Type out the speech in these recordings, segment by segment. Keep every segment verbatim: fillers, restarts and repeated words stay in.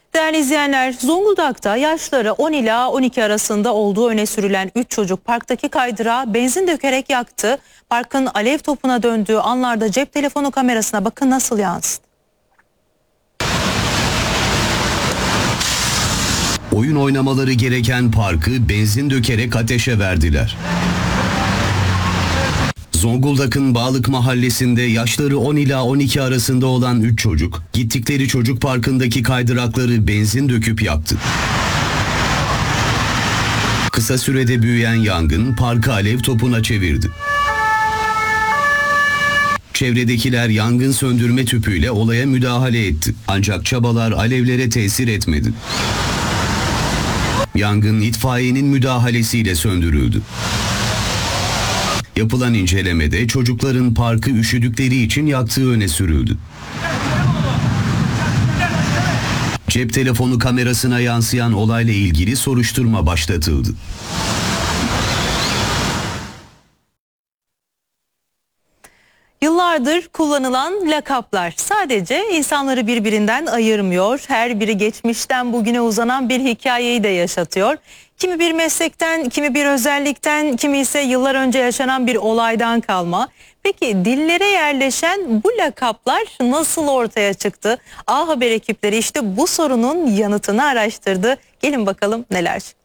Değerli izleyenler, Zonguldak'ta yaşları on ila on iki arasında olduğu öne sürülen üç çocuk parktaki kaydırağa benzin dökerek yaktı. Parkın alev topuna döndüğü anlarda cep telefonu kamerasına bakın nasıl yansıdı. Oyun oynamaları gereken parkı benzin dökerek ateşe verdiler. Zonguldak'ın Bağlık Mahallesi'nde yaşları on ila on iki arasında olan üç çocuk, gittikleri çocuk parkındaki kaydırakları benzin döküp yaktı. Kısa sürede büyüyen yangın parkı alev topuna çevirdi. Çevredekiler yangın söndürme tüpüyle olaya müdahale etti. Ancak çabalar alevlere tesir etmedi. Yangın itfaiyenin müdahalesiyle söndürüldü. Yapılan incelemede çocukların parkı üşüdükleri için yaktığı öne sürüldü. Cep telefonu kamerasına yansıyan olayla ilgili soruşturma başlatıldı. Yıllardır kullanılan lakaplar sadece insanları birbirinden ayırmıyor. Her biri geçmişten bugüne uzanan bir hikayeyi de yaşatıyor. Kimi bir meslekten, kimi bir özellikten, kimi ise yıllar önce yaşanan bir olaydan kalma. Peki dillere yerleşen bu lakaplar nasıl ortaya çıktı? A Haber ekipleri işte bu sorunun yanıtını araştırdı. Gelin bakalım neler çıkmış.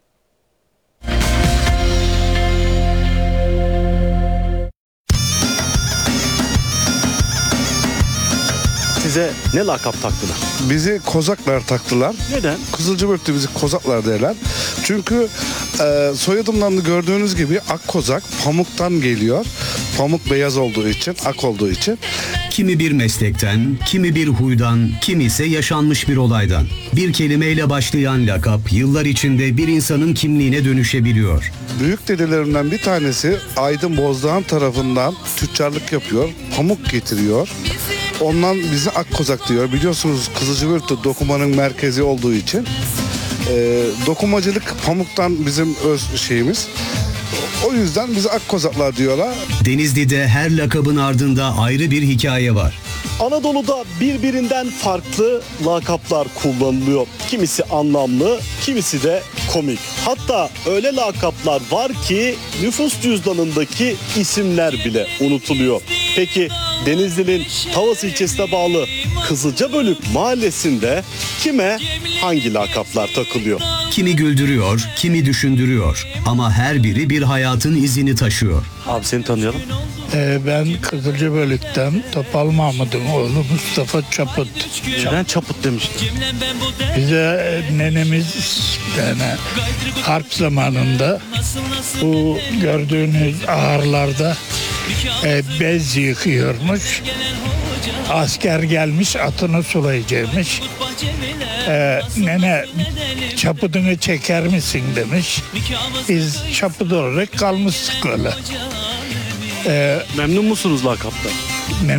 Size ne lakap taktılar? Bizi kozaklar taktılar. Neden? Kızılcıbört'te bizi kozaklar derler. Çünkü e, soyadımdan da gördüğünüz gibi ak kozak pamuktan geliyor. Pamuk beyaz olduğu için, ak olduğu için. Kimi bir meslekten, kimi bir huydan, kimi ise yaşanmış bir olaydan. Bir kelimeyle başlayan lakap yıllar içinde bir insanın kimliğine dönüşebiliyor. Büyük dedelerimden bir tanesi Aydın Bozdağan tarafından tüccarlık yapıyor. Pamuk getiriyor. Ondan bizi ak kozak diyor. Biliyorsunuz Kızılcıbört'te dokumanın merkezi olduğu için. E, dokumacılık pamuktan bizim öz şeyimiz. O yüzden bizi ak kozaklar diyorlar. Denizli'de her lakabın ardında ayrı bir hikaye var. Anadolu'da birbirinden farklı lakaplar kullanılıyor. Kimisi anlamlı, kimisi de komik. Hatta öyle lakaplar var ki nüfus cüzdanındaki isimler bile unutuluyor. Peki Denizli'nin Tavas ilçesine bağlı Kızılcabölük mahallesinde kime hangi lakaplar takılıyor? Kimi güldürüyor, kimi düşündürüyor. Ama her biri bir hayatın izini taşıyor. Abi seni tanıyalım. Ee, ben Kızılcabölük'ten Topal Mahmud'un oğlu Mustafa Çaput. Neden Çaput demişti? Bize nenemiz yani harp zamanında bu gördüğünüz ahırlarda e, bez yıkıyormuş. Asker gelmiş atını sulayacakmış. Ee, nene çapudunu çeker misin demiş. Biz çaput olarak kalmıştık öyle. Memnun musunuz lakaptan?